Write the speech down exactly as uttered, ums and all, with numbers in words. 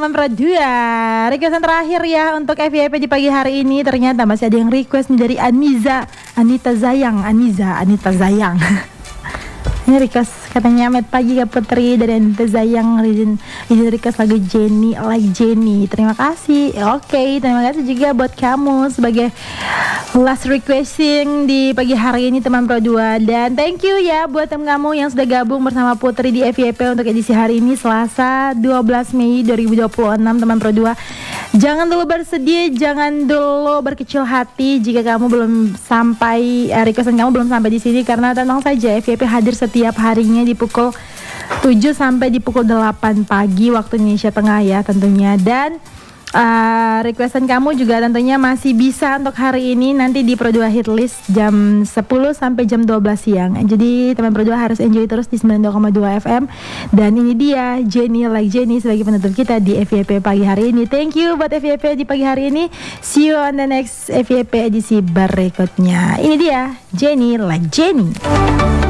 teman Pro dua. Requestan terakhir ya untuk F Y P di pagi hari ini. Ternyata masih ada yang request nih dari Aniza Anita Zayang Aniza Anita Zayang Ini request katanya Met Pagi Kak Putri dari Anita Zayang. Izin, izin request lagu Jenny, Like Jenny. Terima kasih. Oke, okay, terima kasih juga buat kamu sebagai last requesting di pagi hari ini teman Pro dua. Dan thank you ya buat teman kamu yang sudah gabung bersama Putri di F Y P untuk edisi hari ini Selasa dua belas Mei dua ribu dua puluh enam teman Pro dua. Jangan dulu bersedih, jangan dulu berkecil hati jika kamu belum sampai uh, requestan kamu belum sampai di sini, karena tenang saja F Y P hadir setiap harinya di pukul tujuh sampai di pukul delapan pagi waktu Indonesia Tengah ya tentunya. Dan uh, requestan kamu juga tentunya masih bisa untuk hari ini nanti di Pro dua Hitlist jam sepuluh sampai jam dua belas siang. Jadi teman Pro dua harus enjoy terus di sembilan puluh dua koma dua F M. Dan ini dia Jenny Like Jenny sebagai penutup kita di F Y P pagi hari ini. Thank you buat F Y P di pagi hari ini. See you on the next F Y P edisi berikutnya. Ini dia Jenny Like Jenny.